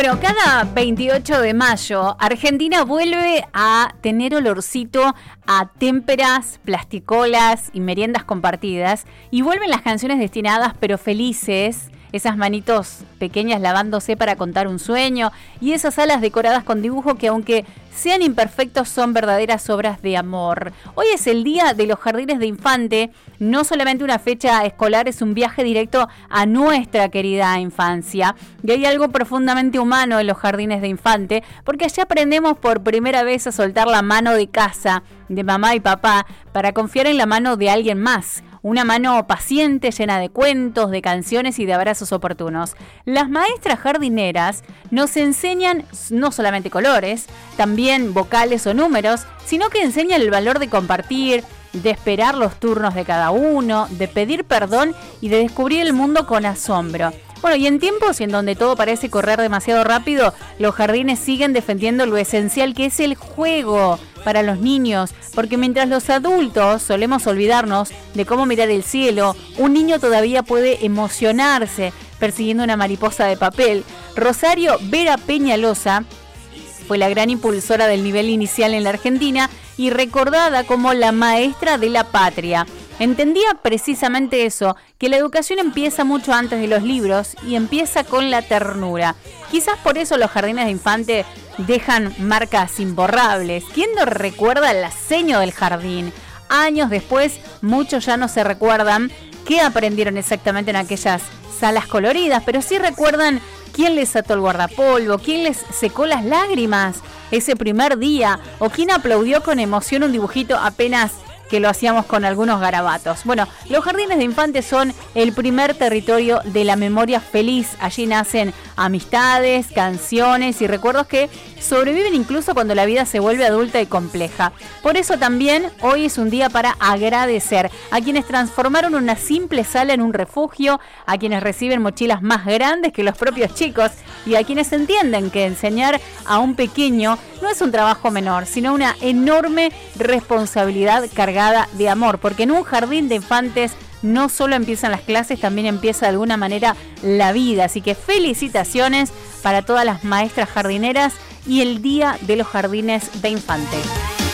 Bueno, cada 28 de mayo, Argentina vuelve a tener olorcito a témperas, plasticolas y meriendas compartidas. Y vuelven las canciones destinadas pero felices, esas manitos pequeñas lavándose para contar un sueño y esas alas decoradas con dibujo que, aunque sean imperfectos, son verdaderas obras de amor. Hoy es el Día de los Jardines de Infante. No solamente una fecha escolar, es un viaje directo a nuestra querida infancia. Y hay algo profundamente humano en los jardines de infante, porque allí aprendemos por primera vez a soltar la mano de casa de mamá y papá para confiar en la mano de alguien más. Una mano paciente, llena de cuentos, de canciones y de abrazos oportunos. Las maestras jardineras nos enseñan no solamente colores, también vocales o números, sino que enseñan el valor de compartir, de esperar los turnos de cada uno, de pedir perdón y de descubrir el mundo con asombro. Bueno, y en tiempos en donde todo parece correr demasiado rápido, los jardines siguen defendiendo lo esencial que es el juego para los niños, porque mientras los adultos solemos olvidarnos de cómo mirar el cielo, un niño todavía puede emocionarse persiguiendo una mariposa de papel. Rosario Vera Peñalosa fue la gran impulsora del nivel inicial en la Argentina y recordada como la maestra de la patria. Entendía precisamente eso, que la educación empieza mucho antes de los libros y empieza con la ternura. Quizás por eso los jardines de infante dejan marcas imborrables. ¿Quién no recuerda el diseño del jardín? Años después, muchos ya no se recuerdan qué aprendieron exactamente en aquellas salas coloridas, pero sí recuerdan quién les ató el guardapolvo, quién les secó las lágrimas ese primer día, o quién aplaudió con emoción un dibujito apenas que lo hacíamos con algunos garabatos. Bueno, los jardines de infantes son el primer territorio de la memoria feliz. Allí nacen amistades, canciones y recuerdos que sobreviven incluso cuando la vida se vuelve adulta y compleja. Por eso también hoy es un día para agradecer a quienes transformaron una simple sala en un refugio, a quienes reciben mochilas más grandes que los propios chicos y a quienes entienden que enseñar a un pequeño no es un trabajo menor, sino una enorme responsabilidad cargada de amor, porque en un jardín de infantes no solo empiezan las clases, también empieza de alguna manera la vida. Así que felicitaciones para todas las maestras jardineras y el Día de los Jardines de Infante.